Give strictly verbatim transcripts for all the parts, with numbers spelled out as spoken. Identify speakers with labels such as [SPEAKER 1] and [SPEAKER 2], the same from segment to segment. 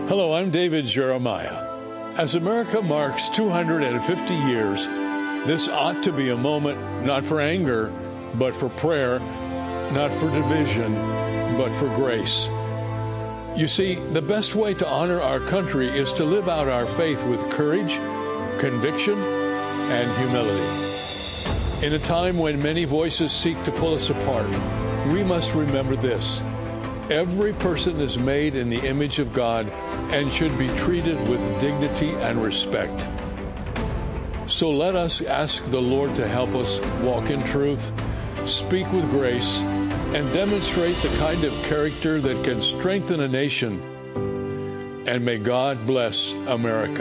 [SPEAKER 1] Hello, I'm David Jeremiah. As America marks two hundred fifty years, this ought to be a moment not for anger, but for prayer, not for division, but for grace. You see, the best way to honor our country is to live out our faith with courage, conviction, and humility. In a time when many voices seek to pull us apart, we must remember this. Every person is made in the image of God and should be treated with dignity and respect. So let us ask the Lord to help us walk in truth, speak with grace, and demonstrate the kind of character that can strengthen a nation. And may God bless America.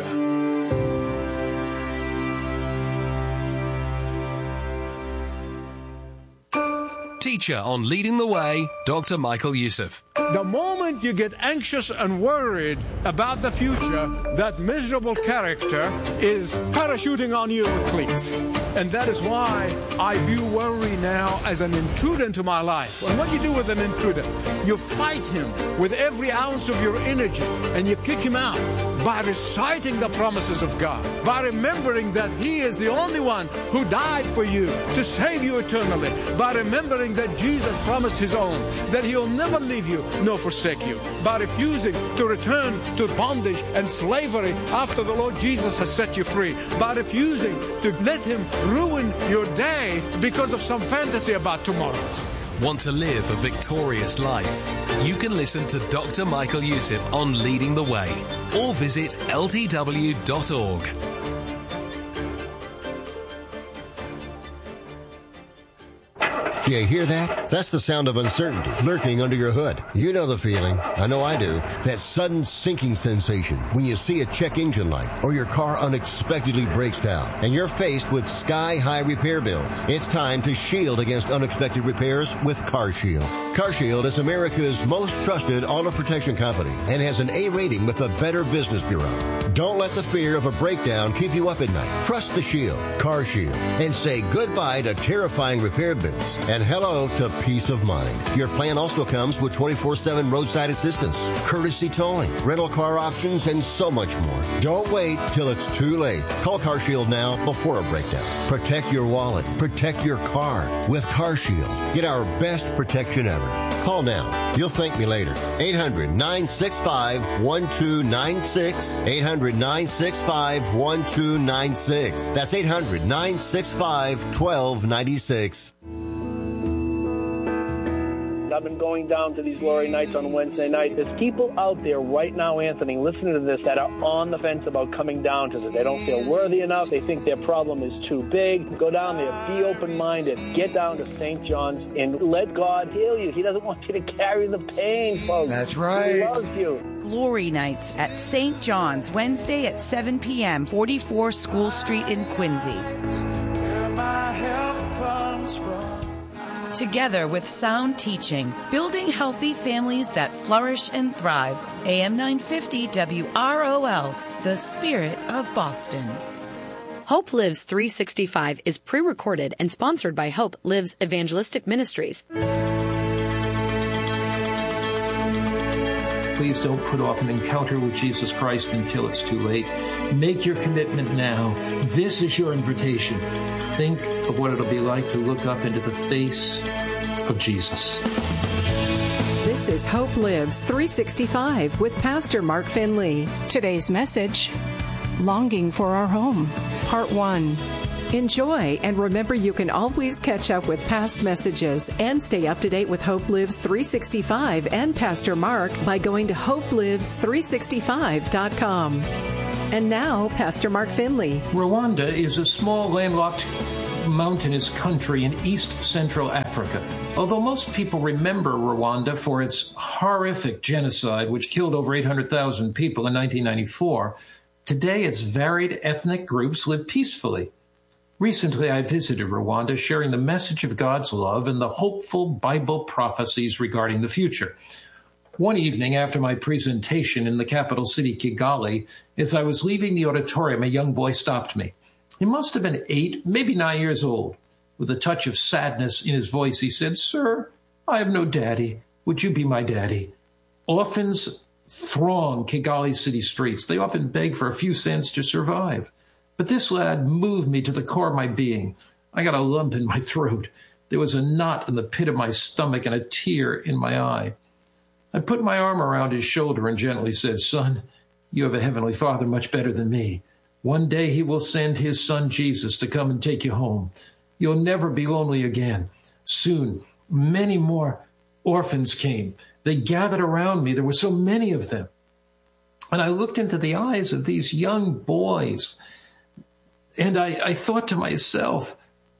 [SPEAKER 2] Teacher on Leading the Way, Doctor Michael Youssef.
[SPEAKER 3] The moment you get anxious and worried about the future, that miserable character is parachuting on you with cleats. And that is why I view worry now as an intruder into my life. And what you do with an intruder, you fight him with every ounce of your energy, and you kick him out by reciting the promises of God, by remembering that He is the only one who died for you to save you eternally, by remembering that Jesus promised His own, that He'll never leave you nor forsake you, by refusing to return to bondage and slavery after the Lord Jesus has set you free, by refusing to let Him ruin your day because of some fantasy about tomorrow.
[SPEAKER 2] Want to live a victorious life? You can listen to Doctor Michael Youssef on Leading the Way or visit L T W dot org.
[SPEAKER 4] You hear that? That's the sound of uncertainty lurking under your hood. You know the feeling. I know I do. That sudden sinking sensation when you see a check engine light or your car unexpectedly breaks down and you're faced with sky-high repair bills. It's time to shield against unexpected repairs with CarShield. CarShield is America's most trusted auto protection company and has an A rating with the Better Business Bureau. Don't let the fear of a breakdown keep you up at night. Trust the Shield, CarShield, and say goodbye to terrifying repair bills and hello to peace of mind. Your plan also comes with twenty-four seven roadside assistance, courtesy towing, rental car options, and so much more. Don't wait till it's too late. Call CarShield now before a breakdown. Protect your wallet. Protect your car with CarShield. Get our best protection ever. Call now. You'll thank me later. eight hundred, nine six five, one two nine six. eight hundred, nine six five, one two nine six. That's eight hundred, nine six five, one two nine six.
[SPEAKER 5] I've been going down to these glory nights on Wednesday night. There's people out there right now, Anthony, listening to this that are on the fence about coming down to this. They don't feel worthy enough. They think their problem is too big. Go down there. Be open-minded. Get down to Saint John's and let God heal you. He doesn't want you to carry the pain, folks.
[SPEAKER 6] That's right.
[SPEAKER 5] He loves you.
[SPEAKER 7] Glory nights at Saint John's, Wednesday at seven p.m., forty-four School Street in Quincy.
[SPEAKER 8] Where my help comes from.
[SPEAKER 9] Together with sound teaching, building healthy families that flourish and thrive. A M nine fifty W R O L, the spirit of Boston.
[SPEAKER 10] Hope Lives three sixty-five is pre-recorded and sponsored by Hope Lives Evangelistic Ministries.
[SPEAKER 11] Please don't put off an encounter with Jesus Christ until it's too late. Make your commitment now. This is your invitation. Think of what it'll be like to look up into the face of Jesus.
[SPEAKER 12] This is Hope Lives three sixty-five with Pastor Mark Finley. Today's message, Longing for Our Home, Part one. Enjoy, and remember you can always catch up with past messages and stay up to date with Hope Lives three sixty-five and Pastor Mark by going to hope lives three sixty-five dot com. And now, Pastor Mark Finley.
[SPEAKER 11] Rwanda is a small landlocked mountainous country in East Central Africa. Although most people remember Rwanda for its horrific genocide, which killed over eight hundred thousand people in nineteen ninety-four, today its varied ethnic groups live peacefully. Recently, I visited Rwanda, sharing the message of God's love and the hopeful Bible prophecies regarding the future. One evening after my presentation in the capital city, Kigali, as I was leaving the auditorium, a young boy stopped me. He must have been eight, maybe nine years old. With a touch of sadness in his voice, he said, "Sir, I have no daddy. Would you be my daddy?" Orphans throng Kigali city streets. They often beg for a few cents to survive. But this lad moved me to the core of my being. I got a lump in my throat. There was a knot in the pit of my stomach and a tear in my eye. I put my arm around his shoulder and gently said, "Son, you have a heavenly Father much better than me. One day he will send his son Jesus to come and take you home. You'll never be lonely again." Soon, many more orphans came. They gathered around me. There were so many of them. And I looked into the eyes of these young boys, and I, I thought to myself,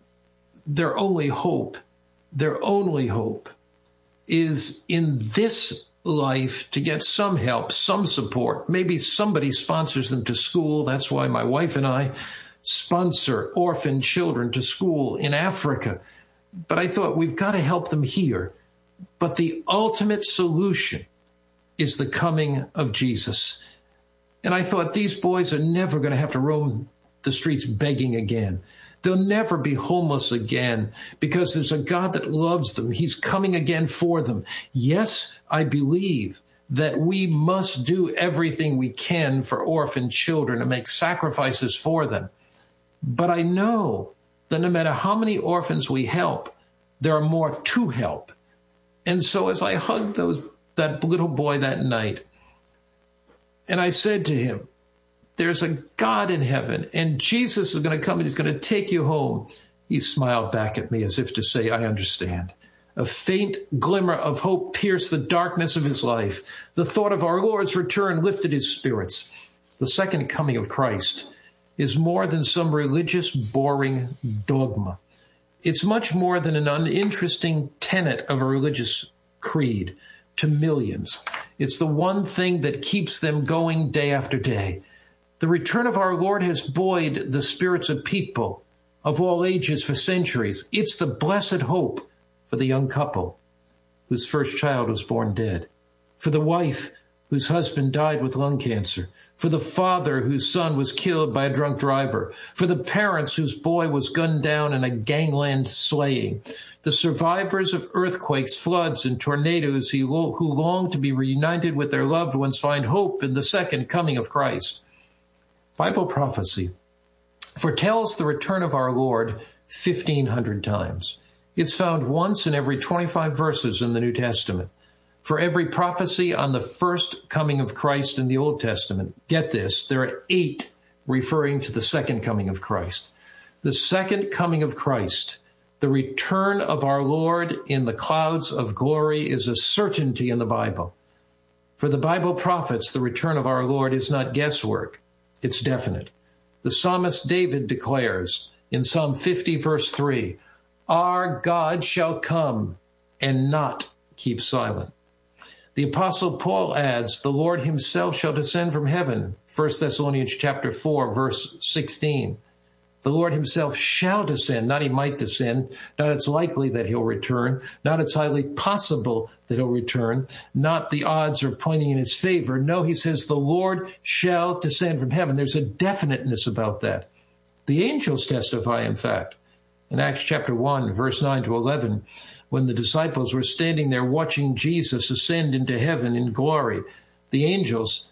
[SPEAKER 11] their only hope, their only hope is in this life to get some help, some support. Maybe somebody sponsors them to school. That's why my wife and I sponsor orphan children to school in Africa. But I thought, we've got to help them here. But the ultimate solution is the coming of Jesus. And I thought, these boys are never going to have to roam the streets begging again. They'll never be homeless again because there's a God that loves them. He's coming again for them. Yes, I believe that we must do everything we can for orphan children and make sacrifices for them. But I know that no matter how many orphans we help, there are more to help. And so as I hugged those, that little boy that night, and I said to him, there's a God in heaven, and Jesus is going to come and he's going to take you home. He smiled back at me as if to say, I understand. A faint glimmer of hope pierced the darkness of his life. The thought of our Lord's return lifted his spirits. The second coming of Christ is more than some religious, boring dogma. It's much more than an uninteresting tenet of a religious creed to millions. It's the one thing that keeps them going day after day. The return of our Lord has buoyed the spirits of people of all ages for centuries. It's the blessed hope for the young couple whose first child was born dead, for the wife whose husband died with lung cancer, for the father whose son was killed by a drunk driver, for the parents whose boy was gunned down in a gangland slaying, the survivors of earthquakes, floods, and tornadoes who long to be reunited with their loved ones find hope in the second coming of Christ. Bible prophecy foretells the return of our Lord fifteen hundred times. It's found once in every twenty-five verses in the New Testament. For every prophecy on the first coming of Christ in the Old Testament, get this, there are eight referring to the second coming of Christ. The second coming of Christ, the return of our Lord in the clouds of glory, is a certainty in the Bible. For the Bible prophets, the return of our Lord is not guesswork. It's definite. The psalmist David declares in Psalm fifty, verse three, our God shall come and not keep silent. The apostle Paul adds, the Lord himself shall descend from heaven, First Thessalonians chapter four, verse sixteen. The Lord himself shall descend, not he might descend, not it's likely that he'll return, not it's highly possible that he'll return, not the odds are pointing in his favor. No, he says the Lord shall descend from heaven. There's a definiteness about that. The angels testify, in fact, in Acts chapter one, verse nine to eleven, when the disciples were standing there watching Jesus ascend into heaven in glory, the angels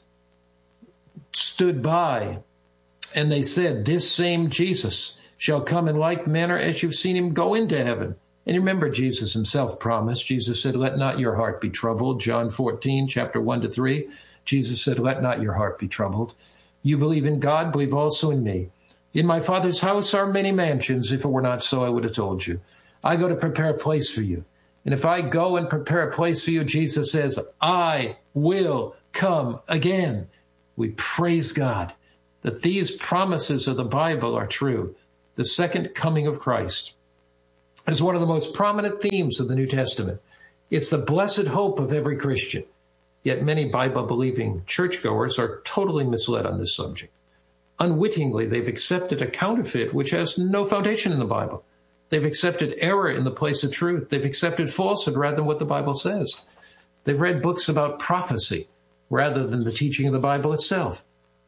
[SPEAKER 11] stood by and they said, this same Jesus shall come in like manner as you've seen him go into heaven. And remember, Jesus himself promised. Jesus said, let not your heart be troubled. John fourteen, chapter one to three. Jesus said, let not your heart be troubled. You believe in God, believe also in me. In my Father's house are many mansions. If it were not so, I would have told you. I go to prepare a place for you. And if I go and prepare a place for you, Jesus says, I will come again. We praise God that these promises of the Bible are true. The second coming of Christ is one of the most prominent themes of the New Testament. It's the blessed hope of every Christian. Yet many Bible-believing churchgoers are totally misled on this subject. Unwittingly, they've accepted a counterfeit which has no foundation in the Bible. They've accepted error in the place of truth. They've accepted falsehood rather than what the Bible says. They've read books about prophecy rather than the teaching of the Bible itself.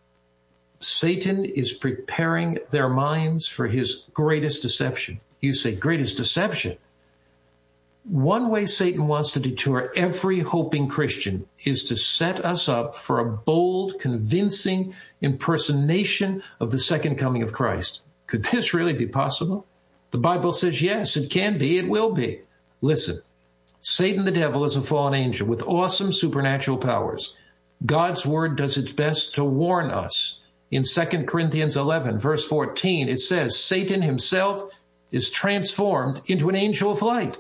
[SPEAKER 11] Satan is preparing their minds for his greatest deception. You say, greatest deception? One way Satan wants to deter every hoping Christian is to set us up for a bold, convincing impersonation of the second coming of Christ. Could this really be possible? The Bible says, yes, it can be, it will be. Listen, Satan the devil is a fallen angel with awesome supernatural powers. God's word does its best to warn us. In Second Corinthians eleven, verse fourteen, it says, Satan himself is transformed into an angel of light.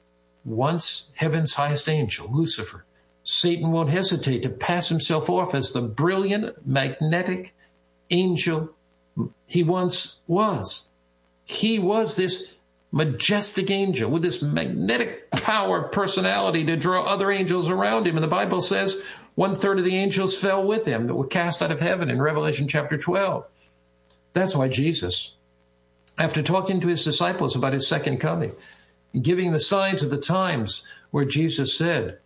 [SPEAKER 11] Once heaven's highest angel, Lucifer, Satan won't hesitate to pass himself off as the brilliant, magnetic angel he once was. He was this majestic angel with this magnetic power, personality to draw other angels around him. And the Bible says one third of the angels fell with him that were cast out of heaven in Revelation chapter twelve. That's why Jesus, after talking to his disciples about his second coming, giving the signs of the times, where Jesus said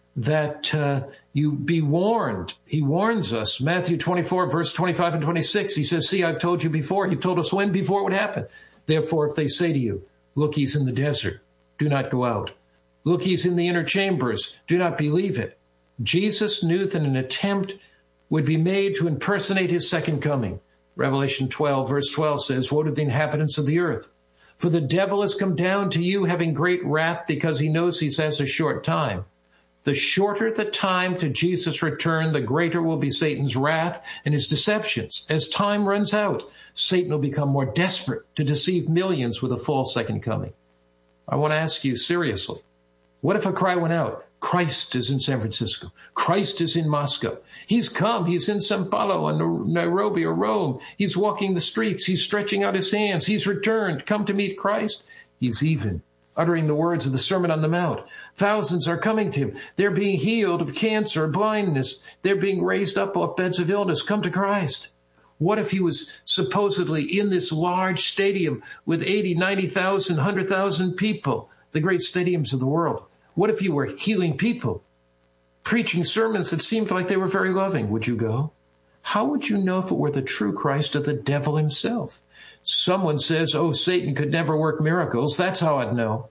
[SPEAKER 11] that uh, you be warned. He warns us. Matthew twenty-four, verse twenty-five and twenty-six, he says, see, I've told you before. He told us when before it would happen. Therefore, if they say to you, look, he's in the desert, do not go out. Look, he's in the inner chambers, do not believe it. Jesus knew that an attempt would be made to impersonate his second coming. Revelation twelve, verse twelve says, woe to the inhabitants of the earth, for the devil has come down to you having great wrath because he knows he has a short time. The shorter the time to Jesus' return, the greater will be Satan's wrath and his deceptions. As time runs out, Satan will become more desperate to deceive millions with a false second coming. I want to ask you seriously, what if a cry went out? Christ is in San Francisco. Christ is in Moscow. He's come. He's in Sao Paulo or Nairobi or Rome. He's walking the streets. He's stretching out his hands. He's returned. Come to meet Christ. He's even uttering the words of the Sermon on the Mount. Thousands are coming to him. They're being healed of cancer, blindness. They're being raised up off beds of illness. Come to Christ. What if he was supposedly in this large stadium with eighty, ninety thousand, one hundred thousand people, the great stadiums of the world? What if you were healing people, preaching sermons that seemed like they were very loving? Would you go? How would you know if it were the true Christ or the devil himself? Someone says, oh, Satan could never work miracles. That's how I'd know.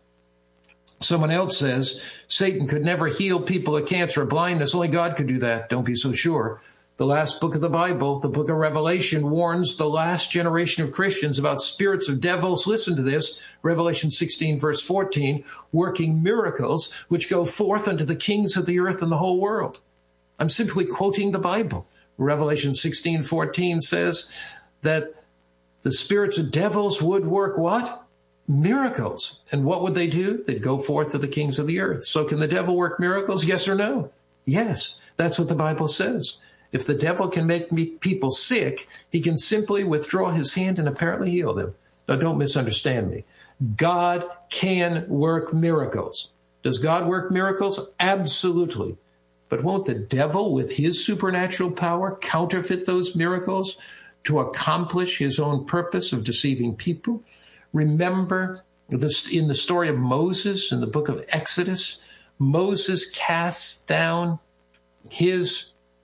[SPEAKER 11] Someone else says, Satan could never heal people of cancer or blindness. Only God could do that. Don't be so sure. The last book of the Bible, the book of Revelation, warns the last generation of Christians about spirits of devils. Listen to this, Revelation sixteen, verse fourteen, working miracles which go forth unto the kings of the earth and the whole world. I'm simply quoting the Bible. Revelation sixteen, fourteen says that the spirits of devils would work what? Miracles. And what would they do? They'd go forth to the kings of the earth. So can the devil work miracles? Yes or no? Yes. That's what the Bible says. If the devil can make me, people sick, he can simply withdraw his hand and apparently heal them. Now, don't misunderstand me. God can work miracles. Does God work miracles? Absolutely. But won't the devil, with his supernatural power, counterfeit those miracles to accomplish his own purpose of deceiving people? Remember this, in the story of Moses in the book of Exodus, Moses casts down his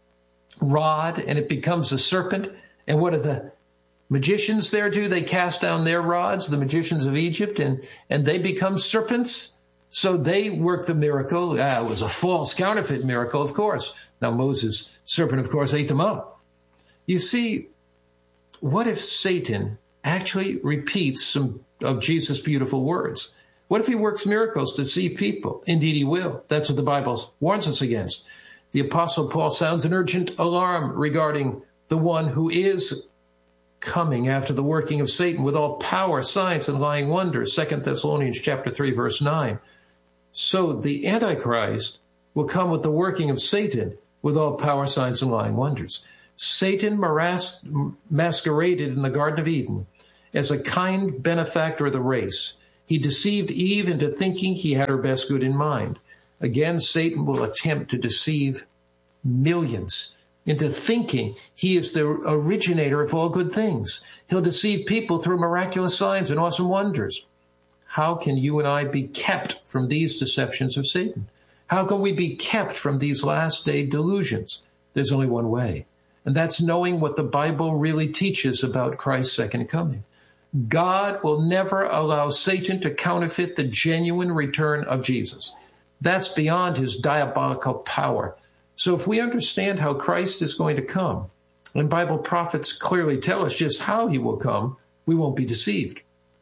[SPEAKER 11] rod and it becomes a serpent. And what do the magicians there do? They cast down their rods, the magicians of Egypt, and, and they become serpents. So they work the miracle. Ah, it was a false counterfeit miracle, of course. Now Moses' serpent, of course, ate them up. You see, what if Satan actually repeats some of Jesus' beautiful words? What if he works miracles to deceive people? Indeed he will. That's what the Bible warns us against. The Apostle Paul sounds an urgent alarm regarding the one who is coming after the working of Satan with all power, signs, and lying wonders. Second Thessalonians chapter three, verse nine. So the Antichrist will come with the working of Satan with all power, signs, and lying wonders. Satan mas- masqueraded in the Garden of Eden as a kind benefactor of the race. He deceived Eve into thinking he had her best good in mind. Again, Satan will attempt to deceive millions into thinking he is the originator of all good things. He'll deceive people through miraculous signs and awesome wonders. How can you and I be kept from these deceptions of Satan? How can we be kept from these last day delusions? There's only one way, and that's knowing what the Bible really teaches about Christ's second coming. God will never allow Satan to counterfeit the genuine return of Jesus. That's beyond his diabolical power. So if we understand how Christ is going to come, and Bible prophets clearly tell us just how he will come, we won't be deceived.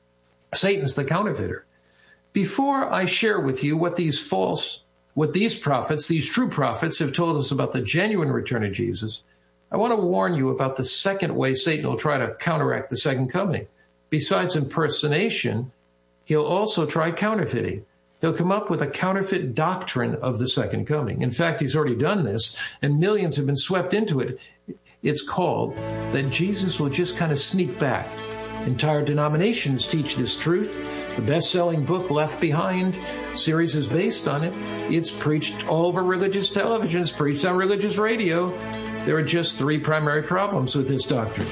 [SPEAKER 11] Satan's the counterfeiter. Before I share with you what these false, what these prophets, these true prophets have told us about the genuine return of Jesus, I want to warn you about the second way Satan will try to counteract the second coming. Besides impersonation, he'll also try counterfeiting. He'll come up with a counterfeit doctrine of the second coming. In fact, he's already done this, and millions have been swept into it. It's called that Jesus will just kind of sneak back. Entire denominations teach this truth. The best-selling book, Left Behind, series is based on it. It's preached all over religious television. It's preached on religious radio. There are just three primary problems with this doctrine.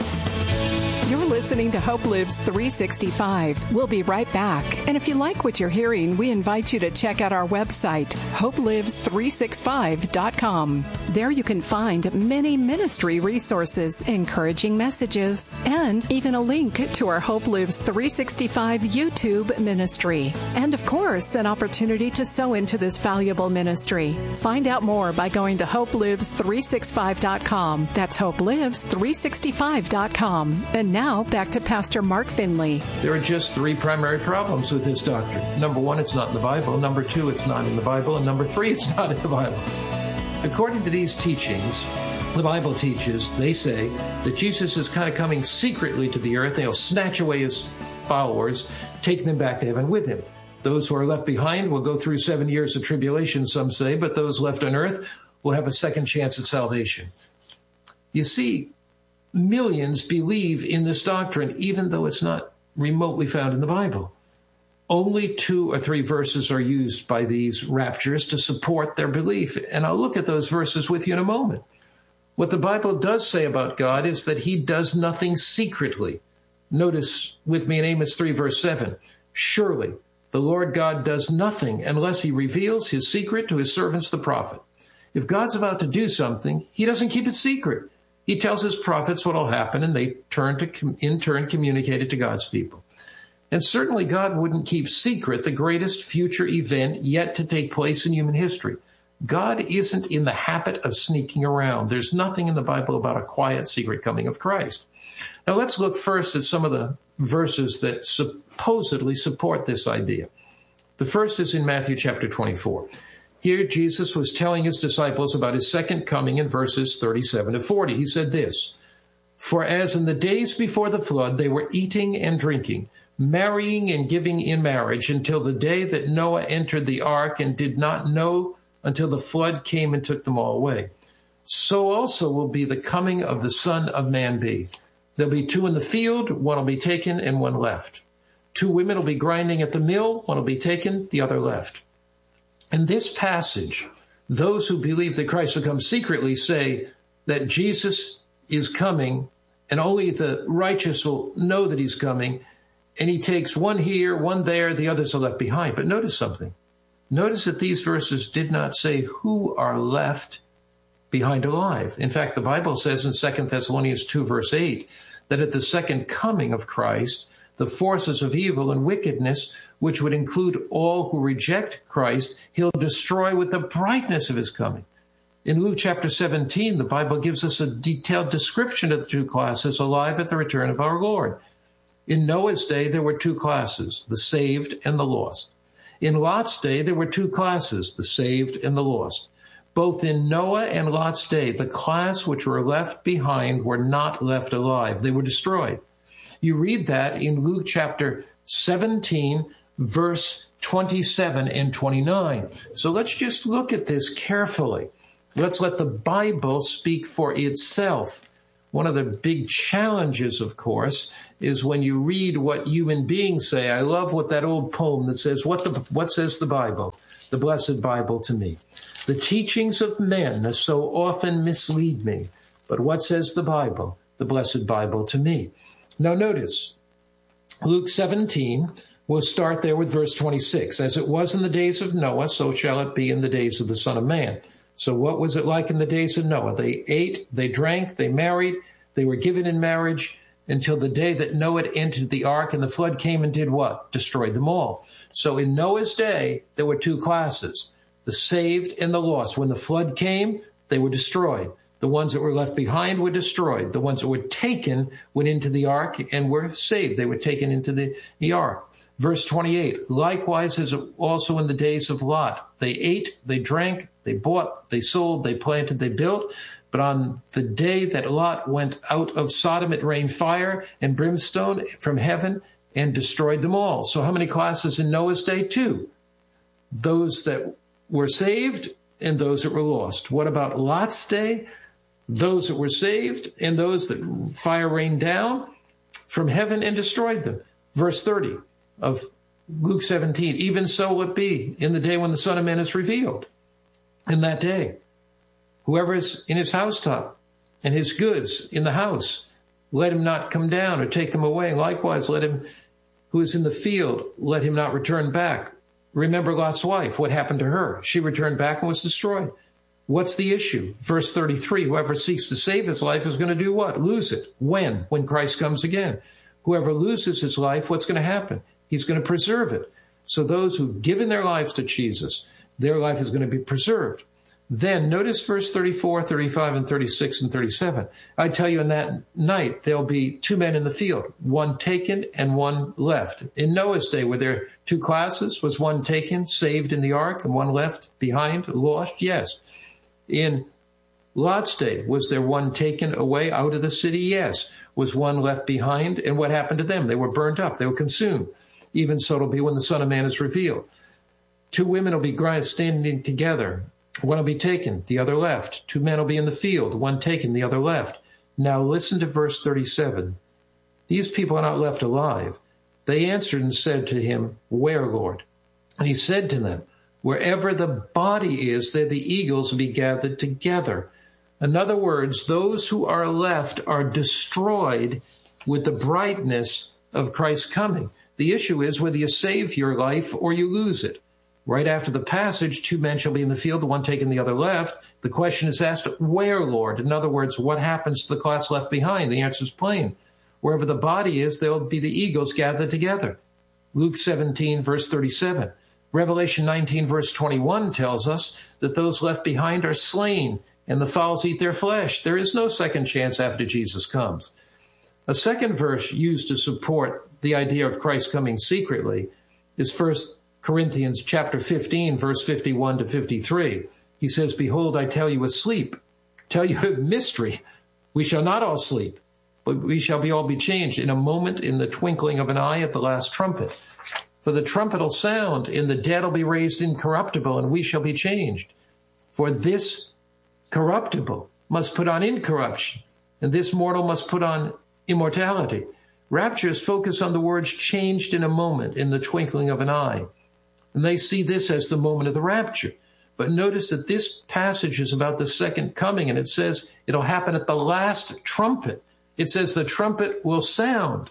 [SPEAKER 12] You're listening to Hope Lives three sixty-five. We'll be right back. And if you like what you're hearing, we invite you to check out our website, hope lives three sixty-five dot com. There you can find many ministry resources, encouraging messages, and even a link to our Hope Lives three sixty-five YouTube ministry. And of course, an opportunity to sow into this valuable ministry. Find out more by going to hope lives three sixty-five dot com. That's hope lives three sixty-five dot com. And now, back to Pastor Mark Finley.
[SPEAKER 11] There are just three primary problems with this doctrine. Number one, it's not in the Bible. Number two, it's not in the Bible. And number three, it's not in the Bible. According to these teachings, the Bible teaches, they say, that Jesus is kind of coming secretly to the earth. He'll snatch away his followers, taking them back to heaven with him. Those who are left behind will go through seven years of tribulation, some say, but those left on earth will have a second chance at salvation. You see, millions believe in this doctrine, even though it's not remotely found in the Bible. Only two or three verses are used by these raptures to support their belief, and I'll look at those verses with you in a moment. What the Bible does say about God is that he does nothing secretly. Notice with me in Amos three, verse seven, surely the Lord God does nothing unless he reveals his secret to his servants, the prophet. If God's about to do something, he doesn't keep it secret. He tells his prophets what will happen, and they turn to, in turn, communicate it to God's people. And certainly God wouldn't keep secret the greatest future event yet to take place in human history. God isn't in the habit of sneaking around. There's nothing in the Bible about a quiet, secret coming of Christ. Now let's look first at some of the verses that supposedly support this idea. The first is in Matthew chapter twenty-four. Here, Jesus was telling his disciples about his second coming in verses thirty-seven to forty. He said this, "For as in the days before the flood, they were eating and drinking, marrying and giving in marriage until the day that Noah entered the ark and did not know until the flood came and took them all away. So also will be the coming of the Son of Man be. There'll be two in the field, one will be taken and one left. Two women will be grinding at the mill, one will be taken, the other left." In this passage, those who believe that Christ will come secretly say that Jesus is coming and only the righteous will know that he's coming, and he takes one here, one there, the others are left behind. But notice something. Notice that these verses did not say who are left behind alive. In fact, the Bible says in Second Thessalonians two, verse eight, that at the second coming of Christ, the forces of evil and wickedness, which would include all who reject Christ, he'll destroy with the brightness of his coming. In Luke chapter seventeen, the Bible gives us a detailed description of the two classes alive at the return of our Lord. In Noah's day, there were two classes, the saved and the lost. In Lot's day, there were two classes, the saved and the lost. Both in Noah and Lot's day, the class which were left behind were not left alive. They were destroyed. You read that in Luke chapter seventeen, verse twenty-seven and twenty-nine. So let's just look at this carefully. Let's let the Bible speak for itself. One of the big challenges, of course, is when you read what human beings say. I love what that old poem that says, what, the, what says the Bible, the blessed Bible to me? The teachings of men so often mislead me, but what says the Bible, the blessed Bible to me? Now notice, Luke seventeen, we'll start there with verse twenty-six. As it was in the days of Noah, so shall it be in the days of the Son of Man. So what was it like in the days of Noah? They ate, they drank, they married, they were given in marriage, until the day that Noah entered the ark, and the flood came and did what? Destroyed them all. So in Noah's day, there were two classes, the saved and the lost. When the flood came, they were destroyed. The ones that were left behind were destroyed. The ones that were taken went into the ark and were saved. They were taken into the, the ark. Verse twenty-eight, likewise as also in the days of Lot. They ate, they drank, they bought, they sold, they planted, they built. But on the day that Lot went out of Sodom, it rained fire and brimstone from heaven and destroyed them all. So how many classes in Noah's day? Two. Those that were saved and those that were lost. What about Lot's day? Those that were saved and those that fire rained down from heaven and destroyed them. Verse thirty of Luke seventeen, even so will it be in the day when the Son of Man is revealed. In that day, whoever is in his housetop and his goods in the house, let him not come down or take them away. And likewise, let him who is in the field, let him not return back. Remember Lot's wife, what happened to her? She returned back and was destroyed. What's the issue? Verse thirty-three, whoever seeks to save his life is going to do what? Lose it. When? When Christ comes again. Whoever loses his life, what's going to happen? He's going to preserve it. So those who've given their lives to Jesus, their life is going to be preserved. Then notice verse thirty-four, thirty-five, and thirty-six, and thirty-seven. I tell you, in that night, there'll be two men in the field, one taken and one left. In Noah's day, were there two classes? Was one taken, saved in the ark, and one left behind, lost? Yes. In Lot's day, was there one taken away out of the city? Yes. Was one left behind? And what happened to them? They were burned up. They were consumed. Even so it'll be when the Son of Man is revealed. Two women will be standing together. One will be taken, the other left. Two men will be in the field, one taken, the other left. Now listen to verse thirty-seven. These people are not left alive. They answered and said to him, where, Lord? And he said to them, wherever the body is, there the eagles will be gathered together. In other words, those who are left are destroyed with the brightness of Christ's coming. The issue is whether you save your life or you lose it. Right after the passage, two men shall be in the field, the one taken, the other left. The question is asked, where, Lord? In other words, what happens to the class left behind? The answer is plain. Wherever the body is, there will be the eagles gathered together. Luke seventeen, verse thirty-seven. Revelation nineteen, verse twenty-one tells us that those left behind are slain, and the fowls eat their flesh. There is no second chance after Jesus comes. A second verse used to support the idea of Christ coming secretly is First Corinthians chapter fifteen, verse fifty-one to fifty-three. He says, behold, I tell you a sleep, tell you a mystery. We shall not all sleep, but we shall be all be changed in a moment, in the twinkling of an eye, at the last trumpet. For the trumpet will sound, and the dead will be raised incorruptible, and we shall be changed. For this corruptible must put on incorruption, and this mortal must put on immortality. Raptures focus on the words changed in a moment, in the twinkling of an eye. And they see this as the moment of the rapture. But notice that this passage is about the second coming, and it says it'll happen at the last trumpet. It says the trumpet will sound.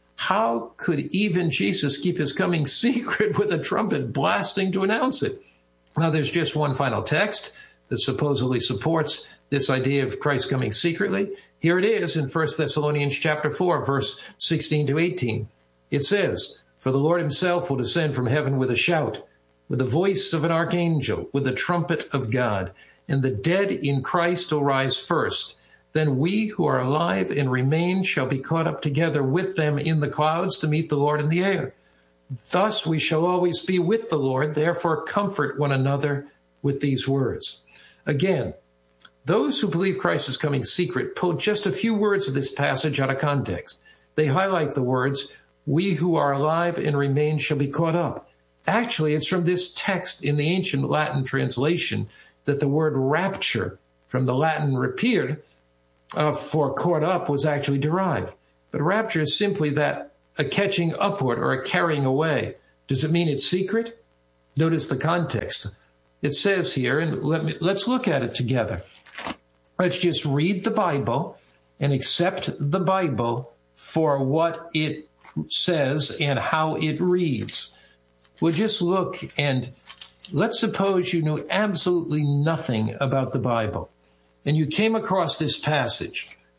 [SPEAKER 11] How could even Jesus keep his coming secret with a trumpet blasting to announce it? Now, there's just one final text that supposedly supports this idea of Christ coming secretly. Here it is in First Thessalonians chapter four, verse sixteen to eighteen. It says, for the Lord himself will descend from heaven with a shout, with the voice of an archangel, with the trumpet of God, and the dead in Christ will rise first. Then we who are alive and remain shall be caught up together with them in the clouds to meet the Lord in the air. Thus we shall always be with the Lord. Therefore comfort one another with these words. Again, those who believe Christ is coming secret pull just a few words of this passage out of context. They highlight the words, we who are alive and remain shall be caught up. Actually, it's from this text in the ancient Latin translation that the word rapture, from the Latin rapere, uh, for caught up, was actually derived. But rapture is simply that, a catching upward or a carrying away. Does it mean it's secret? Notice the context. It says here, and let me, let's look at it together. Let's just read the Bible and accept the Bible for what it says and how it reads. We'll just look, and let's suppose you knew absolutely nothing about the Bible, and you came across this passage.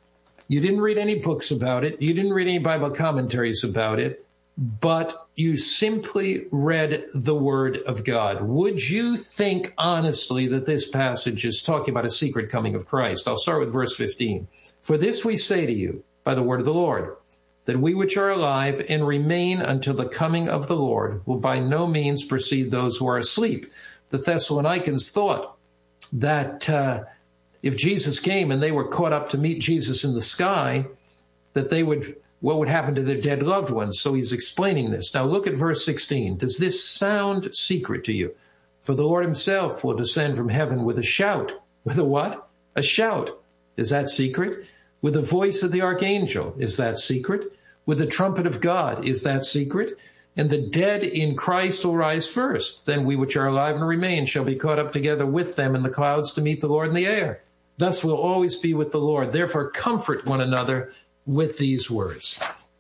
[SPEAKER 11] You didn't read any books about it. You didn't read any Bible commentaries about it, but you simply read the Word of God. Would you think honestly that this passage is talking about a secret coming of Christ? I'll start with verse fifteen. For this we say to you by the word of the Lord, that we which are alive and remain until the coming of the Lord will by no means precede those who are asleep. The Thessalonians thought that uh, if Jesus came and they were caught up to meet Jesus in the sky, that they would, what would happen to their dead loved ones? So he's explaining this. Now look at verse sixteen. Does this sound secret to you? For the Lord himself will descend from heaven with a shout. With a what? A shout. Is that secret? With the voice of the archangel. Is that secret? With the trumpet of God. Is that secret? And the dead in Christ will rise first. Then we which are alive and remain shall be caught up together with them in the clouds to meet the Lord in the air. Thus we'll always be with the Lord. Therefore comfort one another with these words.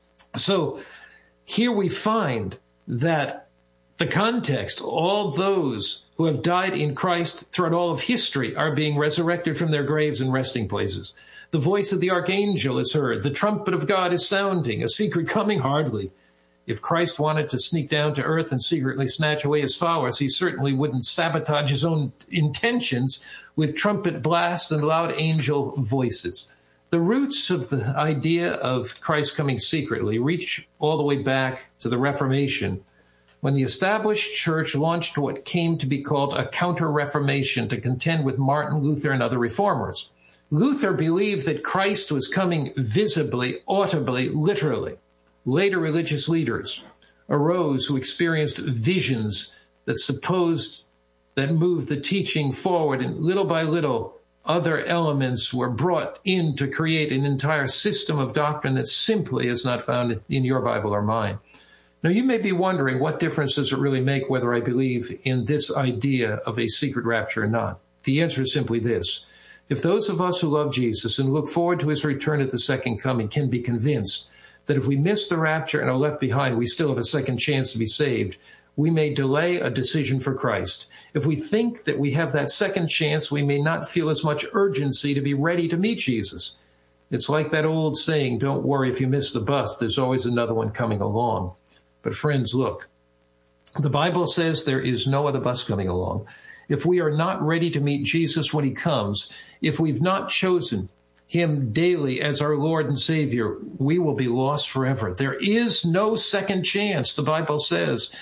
[SPEAKER 11] So here we find that the context, all those who have died in Christ throughout all of history are being resurrected from their graves and resting places. The voice of the archangel is heard. The trumpet of God is sounding. A secret coming? Hardly. If Christ wanted to sneak down to earth and secretly snatch away his followers, he certainly wouldn't sabotage his own intentions with trumpet blasts and loud angel voices. The roots of the idea of Christ coming secretly reach all the way back to the Reformation, when the established church launched what came to be called a counter-reformation to contend with Martin Luther and other reformers. Luther believed that Christ was coming visibly, audibly, literally. Later religious leaders arose who experienced visions that supposed that moved the teaching forward, and little by little other elements were brought in to create an entire system of doctrine that simply is not found in your Bible or mine. Now, you may be wondering, what difference does it really make whether I believe in this idea of a secret rapture or not? The answer is simply this. If those of us who love Jesus and look forward to his return at the second coming can be convinced that if we miss the rapture and are left behind, we still have a second chance to be saved, we may delay a decision for Christ. If we think that we have that second chance, we may not feel as much urgency to be ready to meet Jesus. It's like that old saying, don't worry if you miss the bus, there's always another one coming along. But friends, look, the Bible says there is no other bus coming along. If we are not ready to meet Jesus when he comes, if we've not chosen him daily as our Lord and Savior, we will be lost forever. There is no second chance. The Bible says,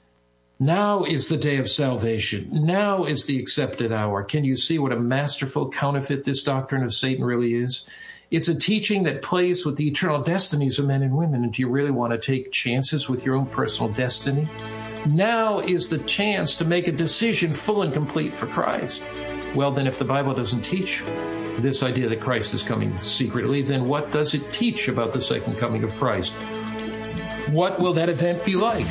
[SPEAKER 11] now is the day of salvation. Now is the accepted hour. Can you see what a masterful counterfeit this doctrine of Satan really is? It's a teaching that plays with the eternal destinies of men and women. And do you really want to take chances with your own personal destiny? Now is the chance to make a decision full and complete for Christ. Well, then if the Bible doesn't teach this idea that Christ is coming secretly, then what does it teach about the second coming of Christ? What will that event be like?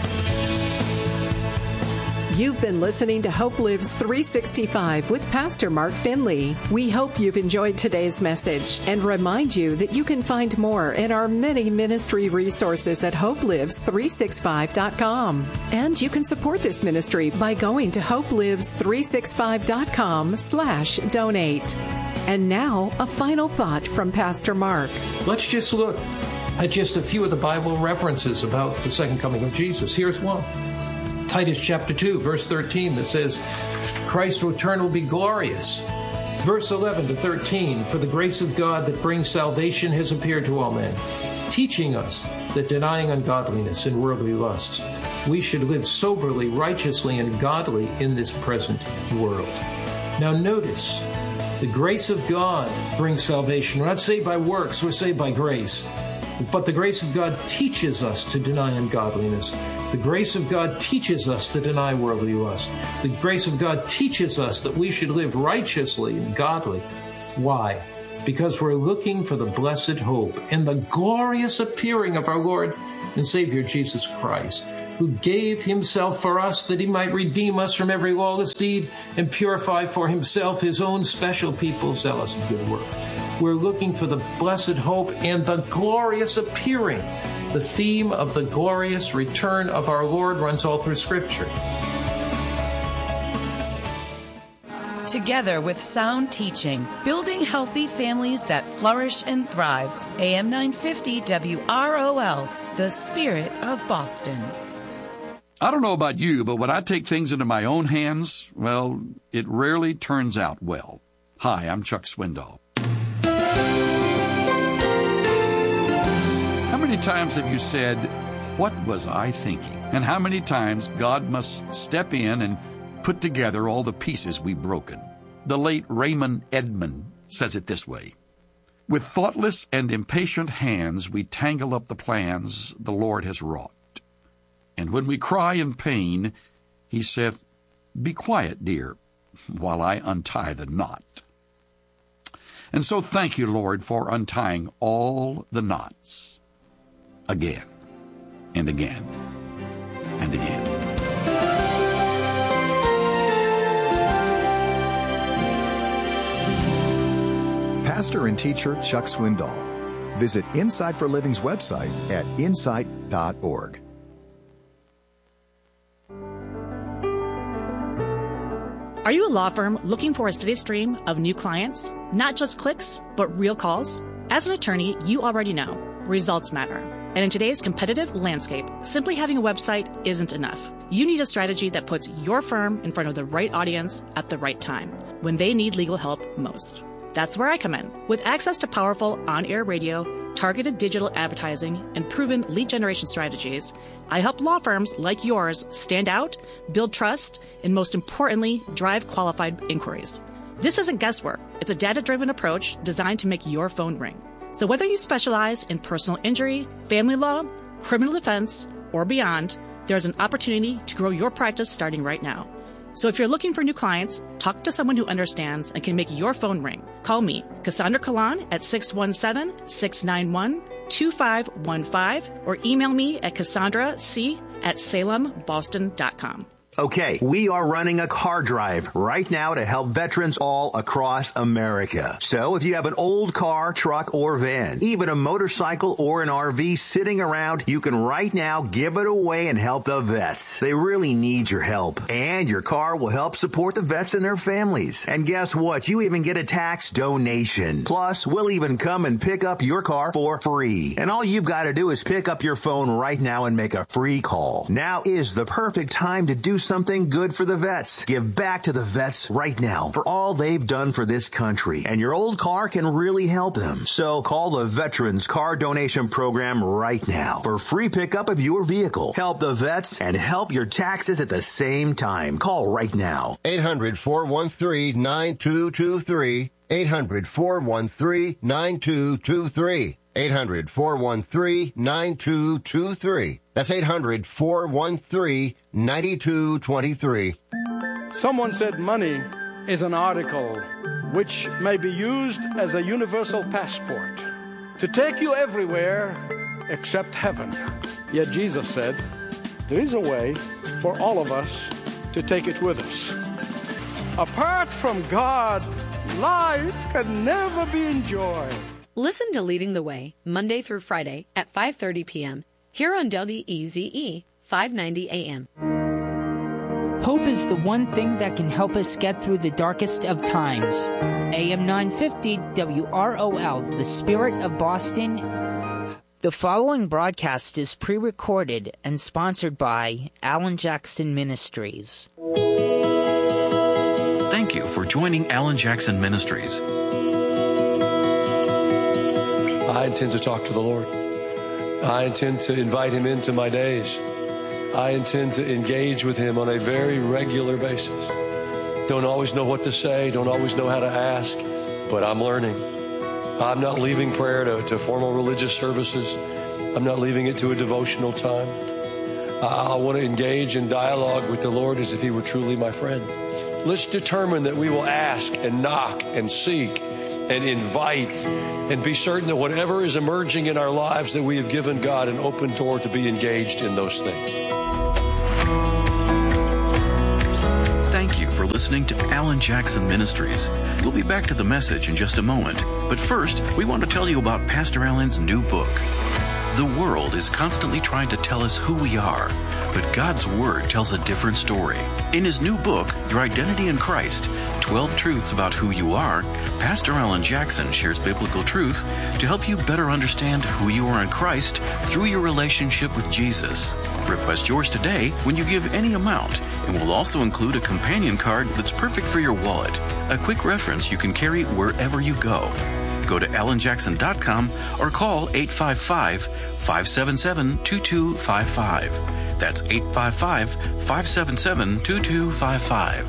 [SPEAKER 12] You've been listening to Hope Lives three sixty-five with Pastor Mark Finley. We hope you've enjoyed today's message and remind you that you can find more in our many ministry resources at hope lives three sixty-five dot com. And you can support this ministry by going to hope lives three sixty-five dot com slash donate. And now, a final thought from Pastor Mark.
[SPEAKER 11] Let's just look at just a few of the Bible references about the second coming of Jesus. Here's one. Titus chapter two, verse thirteen, that says, Christ's return will be glorious. Verse eleven to thirteen, for the grace of God that brings salvation has appeared to all men, teaching us that denying ungodliness and worldly lusts, we should live soberly, righteously, and godly in this present world. Now notice, the grace of God brings salvation. We're not saved by works, we're saved by grace. But the grace of God teaches us to deny ungodliness. The grace of God teaches us to deny worldly lust. The grace of God teaches us that we should live righteously and godly. Why? Because we're looking for the blessed hope and the glorious appearing of our Lord and Savior Jesus Christ, who gave himself for us that he might redeem us from every lawless deed and purify for himself his own special people zealous of good works. We're looking for the blessed hope and the glorious appearing. The theme of the glorious return of our Lord runs all through Scripture.
[SPEAKER 9] together with sound teaching, building healthy families that flourish and thrive. A M nine fifty W R O L, the spirit of Boston.
[SPEAKER 6] I don't know about you, but when I take things into my own hands, well, it rarely turns out well. Hi, I'm Chuck Swindoll. How many times have you said, "What was I thinking?" And how many times God must step in and put together all the pieces we've broken? The late Raymond Edman says it this way: "With thoughtless and impatient hands we tangle up the plans the Lord has wrought. And when we cry in pain, he saith, 'Be quiet, dear, while I untie the knot.'" And so thank you, Lord, for untying all the knots again and again and again.
[SPEAKER 13] Pastor and teacher Chuck Swindoll. Visit Insight for Living's website at insight dot org.
[SPEAKER 14] Are you a law firm looking for a steady stream of new clients? Not just clicks, but real calls? As an attorney, you already know results matter. And in today's competitive landscape, simply having a website isn't enough. You need a strategy that puts your firm in front of the right audience at the right time, when they need legal help most. That's where I come in. With access to powerful on-air radio, targeted digital advertising, and proven lead generation strategies, I help law firms like yours stand out, build trust, and most importantly, drive qualified inquiries. This isn't guesswork. It's a data-driven approach designed to make your phone ring. So whether you specialize in personal injury, family law, criminal defense, or beyond, there's an opportunity to grow your practice starting right now. So if you're looking for new clients, talk to someone who understands and can make your phone ring. Call me, Cassandra Kalan, at six one seven, six nine one, two five one five, or email me at cassandra c at salem boston dot com.
[SPEAKER 15] Okay, we are running a car drive right now to help veterans all across America. So if you have an old car, truck, or van, even a motorcycle or an R V sitting around, you can right now give it away and help the vets. They really need your help. And your car will help support the vets and their families. And guess what? You even get a tax donation. Plus, we'll even come and pick up your car for free. And all you've got to do is pick up your phone right now and make a free call. Now is the perfect time to do something good for the vets. Give back to the vets right now for all they've done for this country. And your old car can really help them. So call the Veterans Car Donation Program right now for free pickup of your vehicle. Help the vets and help your taxes at the same time. Call right now.
[SPEAKER 4] eight hundred, four one three, nine two two three. eight hundred, four one three, nine two two three. eight hundred, four one three, nine two two three. That's eight hundred, four one three, nine two two three.
[SPEAKER 3] Someone said money is an article which may be used as a universal passport to take you everywhere except heaven. Yet Jesus said, there is a way for all of us to take it with us. Apart from God, life can never be enjoyed.
[SPEAKER 10] Listen to Leading the Way, Monday through Friday at five thirty p.m. here on W E Z E, five ninety A M.
[SPEAKER 16] Hope is the one thing that can help us get through the darkest of times. A M nine fifty W R O L, the spirit of Boston.
[SPEAKER 17] The following broadcast is pre-recorded and sponsored by Alan Jackson Ministries.
[SPEAKER 18] Thank you for joining Alan Jackson Ministries.
[SPEAKER 19] I intend to talk to the Lord. I intend to invite him into my days. I intend to engage with him on a very regular basis. Don't always know what to say, don't always know how to ask, but I'm learning. I'm not leaving prayer to, to formal religious services. I'm not leaving it to a devotional time. I, I want to engage in dialogue with the Lord as if he were truly my friend. Let's determine that we will ask and knock and seek and invite and be certain that whatever is emerging in our lives, that we have given God an open door to be engaged in those things.
[SPEAKER 18] Thank you for listening to Alan Jackson Ministries. We'll be back to the message in just a moment. But first, we want to tell you about Pastor Alan's new book. The world is constantly trying to tell us who we are, but God's Word tells a different story. In his new book, Your Identity in Christ, twelve Truths About Who You Are, Pastor Alan Jackson shares biblical truth to help you better understand who you are in Christ through your relationship with Jesus. Request yours today when you give any amount, and we'll also include a companion card that's perfect for your wallet, a quick reference you can carry wherever you go. Go to alan jackson dot com or call eight five five, five seven seven, two two five five. That's eight five five, five seven seven, two two five five.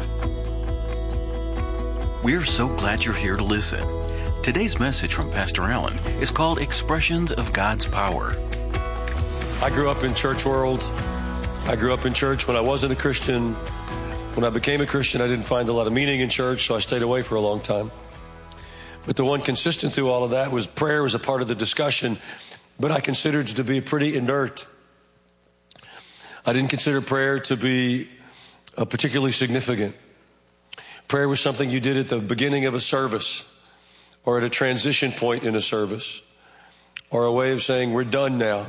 [SPEAKER 18] We're so glad you're here to listen. Today's message from Pastor Alan is called Expressions of God's Power.
[SPEAKER 19] I grew up in church world. I grew up in church when I wasn't a Christian. When I became a Christian, I didn't find a lot of meaning in church, so I stayed away for a long time. But the one consistent through all of that was prayer was a part of the discussion, but I considered it to be pretty inert. I didn't consider prayer to be uh, particularly significant. Prayer was something you did at the beginning of a service or at a transition point in a service or a way of saying, we're done now.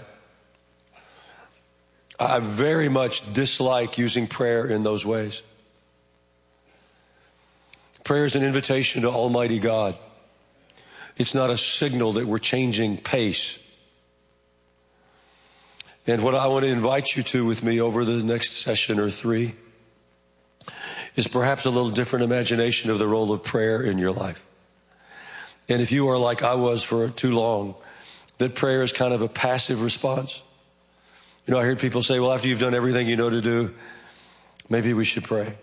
[SPEAKER 19] I very much dislike using prayer in those ways. Prayer is an invitation to Almighty God. It's not a signal that we're changing pace. And what I want to invite you to with me over the next session or three is perhaps a little different imagination of the role of prayer in your life. And if you are like I was for too long, that prayer is kind of a passive response. You know, I heard people say, well, after you've done everything you know to do, maybe we should pray.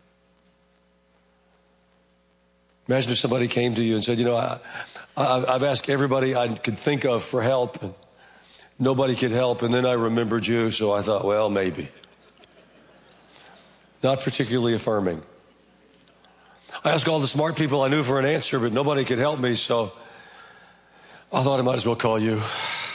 [SPEAKER 19] Imagine if somebody came to you and said, you know, I, I, I've asked everybody I could think of for help, and nobody could help, and then I remembered you, so I thought, well, maybe. Not particularly affirming. I asked all the smart people I knew for an answer, but nobody could help me, so I thought I might as well call you.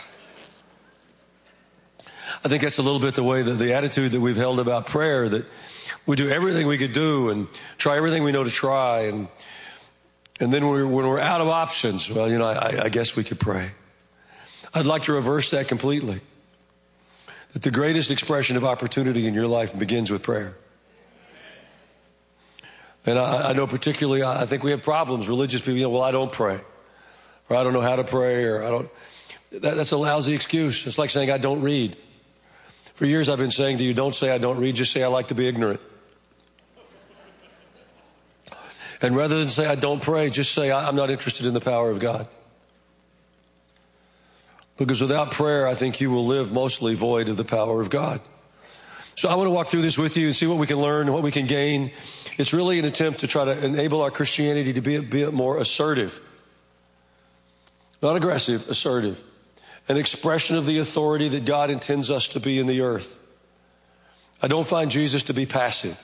[SPEAKER 19] I think that's a little bit the way that the attitude that we've held about prayer, that we do everything we could do and try everything we know to try, and And then we're, when we're out of options, well, you know, I, I guess we could pray. I'd like to reverse that completely. That the greatest expression of opportunity in your life begins with prayer. And I, I know particularly, I think we have problems. Religious people, you know, well, I don't pray. Or I don't know how to pray, or I don't. That, that's a lousy excuse. It's like saying I don't read. For years I've been saying to you, don't say I don't read, just say I like to be ignorant. And rather than say, I don't pray, just say, I'm not interested in the power of God. Because without prayer, I think you will live mostly void of the power of God. So I want to walk through this with you and see what we can learn, what we can gain. It's really an attempt to try to enable our Christianity to be a bit more assertive. Not aggressive, assertive. An expression of the authority that God intends us to be in the earth. I don't find Jesus to be passive.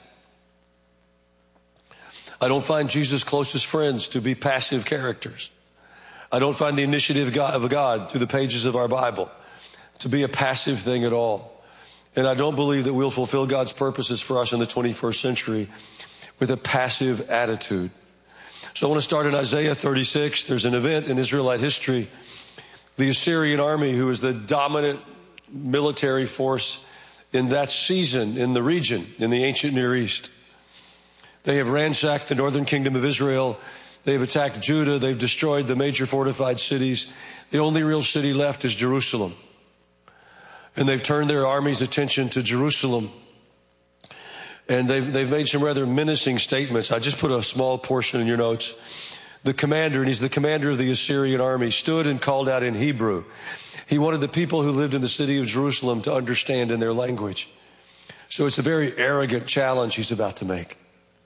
[SPEAKER 19] I don't find Jesus' closest friends to be passive characters. I don't find the initiative of God through the pages of our Bible to be a passive thing at all. And I don't believe that we'll fulfill God's purposes for us in the twenty-first century with a passive attitude. So I want to start in Isaiah thirty-six. There's an event in Israelite history. The Assyrian army, who is the dominant military force in that season in the region, in the ancient Near East. They have ransacked the northern kingdom of Israel. They've attacked Judah. They've destroyed the major fortified cities. The only real city left is Jerusalem. And they've turned their army's attention to Jerusalem. And they've, they've made some rather menacing statements. I just put a small portion in your notes. The commander, and he's the commander of the Assyrian army, stood and called out in Hebrew. He wanted the people who lived in the city of Jerusalem to understand in their language. So it's a very arrogant challenge he's about to make.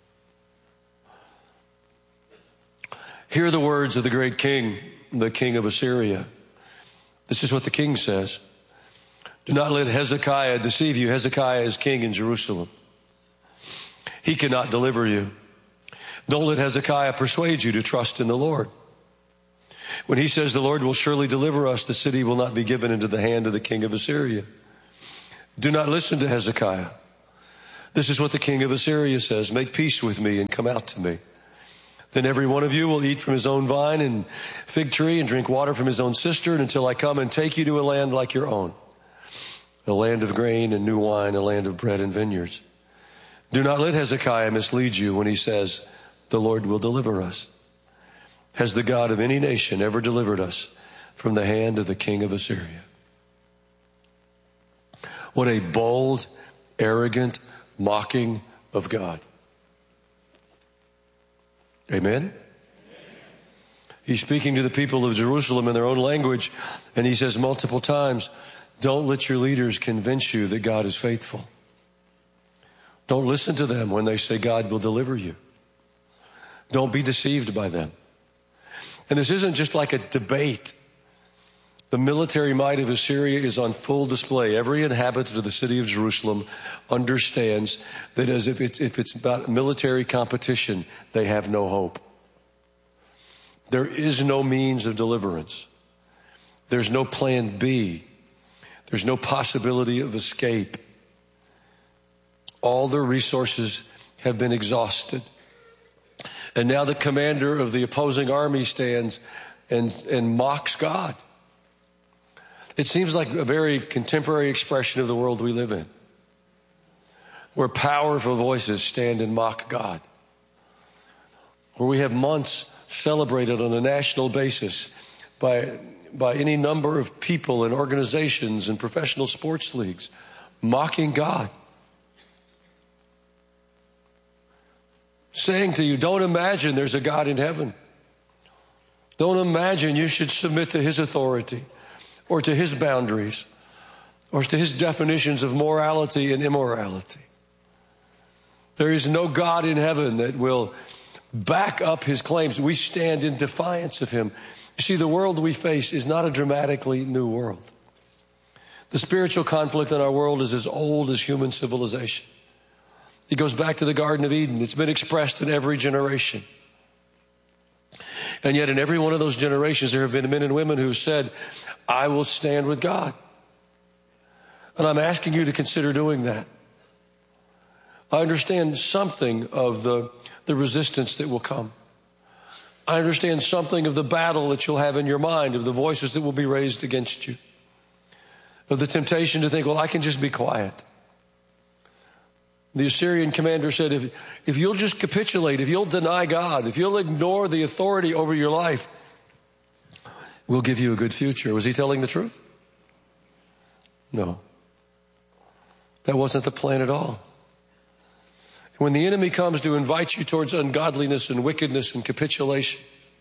[SPEAKER 19] Hear the words of the great king, the king of Assyria. This is what the king says. Do not let Hezekiah deceive you. Hezekiah is king in Jerusalem. He cannot deliver you. Don't let Hezekiah persuade you to trust in the Lord. When he says the Lord will surely deliver us, the city will not be given into the hand of the king of Assyria. Do not listen to Hezekiah. This is what the king of Assyria says. Make peace with me and come out to me. Then every one of you will eat from his own vine and fig tree and drink water from his own cistern until I come and take you to a land like your own, a land of grain and new wine, a land of bread and vineyards. Do not let Hezekiah mislead you when he says, the Lord will deliver us. Has the God of any nation ever delivered us from the hand of the king of Assyria? What a bold, arrogant mocking of God. Amen? He's speaking to the people of Jerusalem in their own language, and he says multiple times, don't let your leaders convince you that God is faithful. Don't listen to them when they say God will deliver you. Don't be deceived by them. And this isn't just like a debate. The military might of Assyria is on full display. Every inhabitant of the city of Jerusalem understands that as if it's, if it's about military competition, they have no hope. There is no means of deliverance. There's no plan B. There's no possibility of escape. All their resources have been exhausted. And now the commander of the opposing army stands and, and mocks God. It seems like a very contemporary expression of the world we live in, where powerful voices stand and mock God, where we have months celebrated on a national basis by, by any number of people and organizations and professional sports leagues mocking God, saying to you, don't imagine there's a God in heaven. Don't imagine you should submit to his authority or to his boundaries or to his definitions of morality and immorality. There is no God in heaven that will back up his claims. We stand in defiance of him. You see, the world we face is not a dramatically new world. The spiritual conflict in our world is as old as human civilization. It goes back to the Garden of Eden. It's been expressed in every generation. And yet in every one of those generations, there have been men and women who said, I will stand with God. And I'm asking you to consider doing that. I understand something of the, the resistance that will come. I understand something of the battle that you'll have in your mind, of the voices that will be raised against you, of the temptation to think, well, I can just be quiet. The Assyrian commander said, if, if you'll just capitulate, if you'll deny God, if you'll ignore the authority over your life, we'll give you a good future. Was he telling the truth? No. That wasn't the plan at all. When the enemy comes to invite you towards ungodliness and wickedness and capitulation,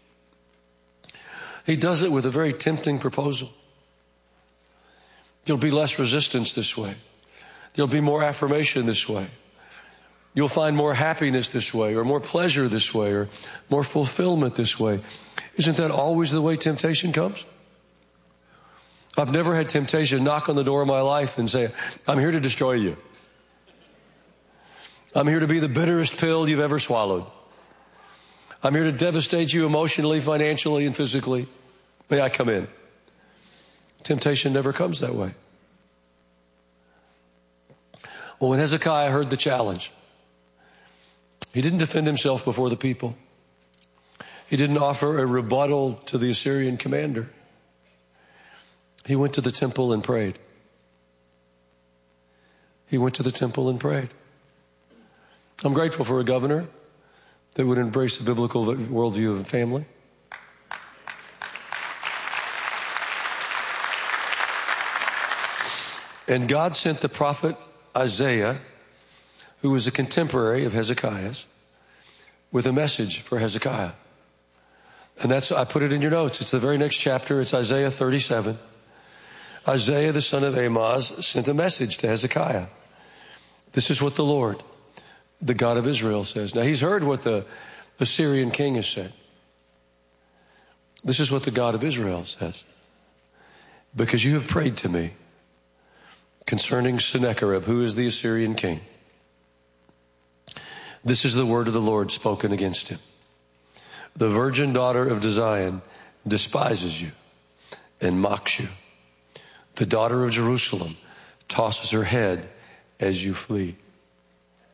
[SPEAKER 19] he does it with a very tempting proposal. There'll be less resistance this way. There'll be more affirmation this way. You'll find more happiness this way, or more pleasure this way, or more fulfillment this way. Isn't that always the way temptation comes? I've never had temptation knock on the door of my life and say, I'm here to destroy you. I'm here to be the bitterest pill you've ever swallowed. I'm here to devastate you emotionally, financially, and physically. May I come in? Temptation never comes that way. Well, when Hezekiah heard the challenge, he didn't defend himself before the people. He didn't offer a rebuttal to the Assyrian commander. He went to the temple and prayed. He went to the temple and prayed. I'm grateful for a governor that would embrace the biblical worldview of family. And God sent the prophet Isaiah, who was a contemporary of Hezekiah's, with a message for Hezekiah. And that's, I put it in your notes. It's the very next chapter. It's Isaiah thirty-seven. Isaiah, the son of Amoz, sent a message to Hezekiah. This is what the Lord, the God of Israel, says. Now, he's heard what the Assyrian king has said. This is what the God of Israel says. Because you have prayed to me concerning Sennacherib, who is the Assyrian king. This is the word of the Lord spoken against him. The virgin daughter of Zion despises you and mocks you. The daughter of Jerusalem tosses her head as you flee.